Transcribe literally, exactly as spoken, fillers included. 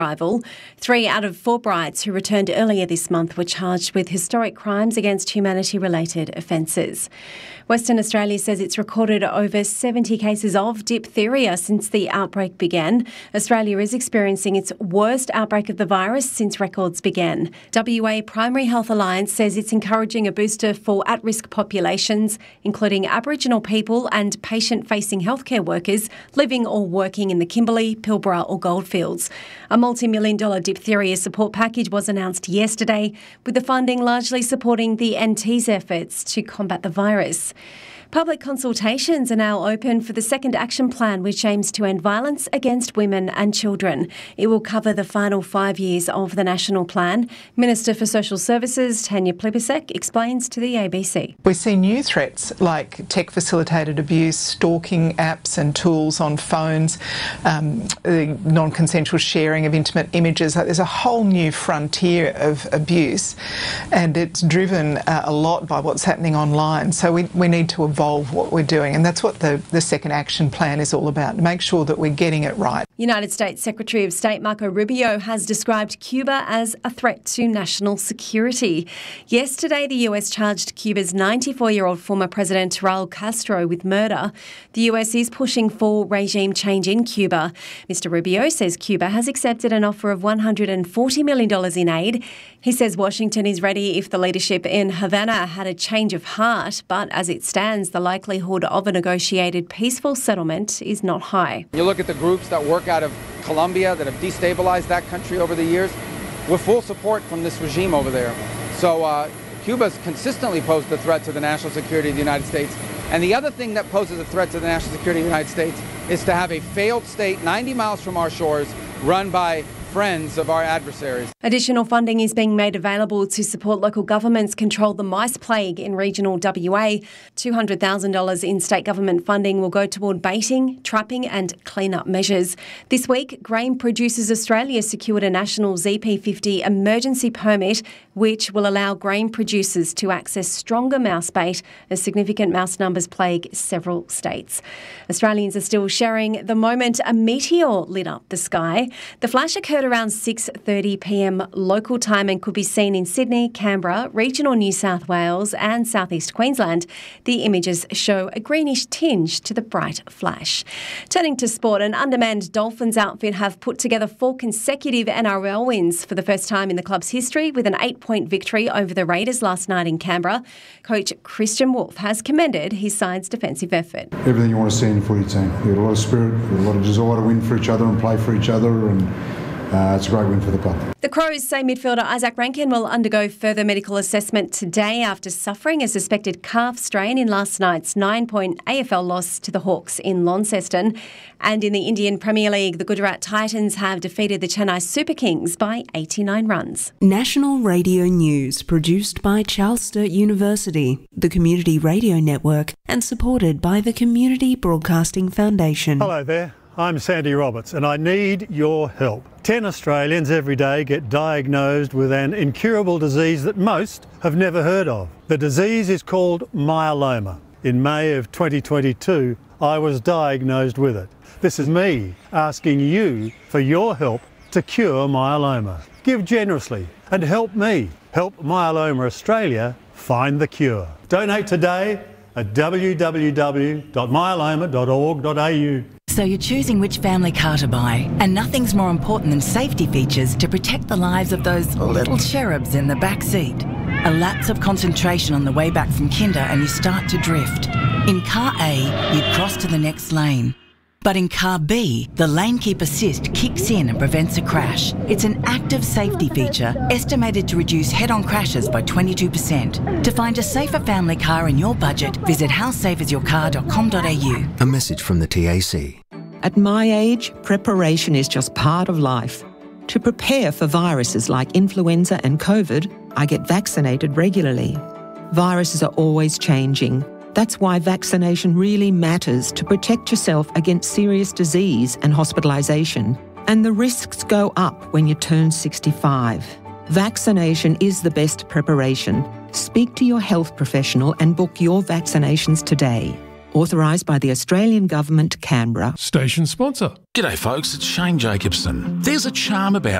Rival. Three out of four brides who returned earlier this month were charged with historic crimes against humanity-related offences. Western Australia says it's recorded over seventy cases of diphtheria since the outbreak began. Australia is experiencing its worst outbreak of the virus since records began. W A Primary Health Alliance says it's encouraging a booster for at-risk populations, including Aboriginal people and patient-facing healthcare workers living or working in the Kimberley, Pilbara or Goldfields. A multi-million dollar diphtheria support package was announced yesterday, with the funding largely supporting the N T's efforts to combat the virus. Public consultations are now open for the second action plan, which aims to end violence against women and children. It will cover the final five years of the national plan. Minister for Social Services, Tanya Plibersek, explains to the A B C. We see new threats like tech-facilitated abuse, stalking apps and tools on phones, um, the non-consensual sharing of intimate images. There's a whole new frontier of abuse, and it's driven uh, a lot by what's happening online. So we, we need to evolve what we're doing, and that's what the, the second action plan is all about, to make sure that we're getting it right. United States Secretary of State Marco Rubio has described Cuba as a threat to national security. Yesterday, the U S charged Cuba's ninety-four-year-old former President Raul Castro with murder. The U S is pushing for regime change in Cuba. Mister Rubio says Cuba has accepted an offer of one hundred forty million dollars in aid. He says Washington is ready if the leadership in Havana had a change of heart, but as it stands, the likelihood of a negotiated peaceful settlement is not high. You look at the groups that work out of Colombia that have destabilized that country over the years, with full support from this regime over there. So uh, Cuba's consistently posed a threat to the national security of the United States. And the other thing that poses a threat to the national security of the United States is to have a failed state ninety miles from our shores run by friends of our adversaries. Additional funding is being made available to support local governments control the mice plague in regional W A. two hundred thousand dollars in state government funding will go toward baiting, trapping and clean-up measures. This week, Grain Producers Australia secured a national Z P fifty emergency permit, which will allow grain producers to access stronger mouse bait as significant mouse numbers plague several states. Australians are still sharing the moment a meteor lit up the sky. The flash occurred around six thirty p m local time and could be seen in Sydney, Canberra, regional New South Wales and southeast Queensland. The images show a greenish tinge to the bright flash. Turning to sport, an undermanned Dolphins outfit have put together four consecutive N R L wins for the first time in the club's history, with an eight-point victory over the Raiders last night in Canberra. Coach Christian Wolf has commended his side's defensive effort. Everything you want to see in a footy team. We've got a lot of spirit, we've got a lot of desire to win for each other and play for each other, and Uh, it's a great win for the club. The Crows say midfielder Isaac Rankin will undergo further medical assessment today after suffering a suspected calf strain in last night's nine-point A F L loss to the Hawks in Launceston. And in the Indian Premier League, the Gujarat Titans have defeated the Chennai Super Kings by eighty-nine runs. National Radio News, produced by Charles Sturt University, the Community Radio Network, and supported by the Community Broadcasting Foundation. Hello there. I'm Sandy Roberts and I need your help. Ten Australians every day get diagnosed with an incurable disease that most have never heard of. The disease is called myeloma. In May of twenty twenty-two, I was diagnosed with it. This is me asking you for your help to cure myeloma. Give generously and help me help Myeloma Australia find the cure. Donate today at w w w dot myeloma dot org dot a u. So you're choosing which family car to buy, and nothing's more important than safety features to protect the lives of those little cherubs in the back seat. A lapse of concentration on the way back from kinder and you start to drift. In car A, you cross to the next lane. But in car B, the lane keep assist kicks in and prevents a crash. It's an active safety feature estimated to reduce head-on crashes by twenty-two percent. To find a safer family car in your budget, visit how safe is your car dot com dot a u. A message from the T A C. At my age, preparation is just part of life. To prepare for viruses like influenza and COVID, I get vaccinated regularly. Viruses are always changing. That's why vaccination really matters to protect yourself against serious disease and hospitalisation. And the risks go up when you turn sixty-five. Vaccination is the best preparation. Speak to your health professional and book your vaccinations today. Authorised by the Australian Government, Canberra. Station sponsor. G'day folks, it's Shane Jacobson. There's a charm about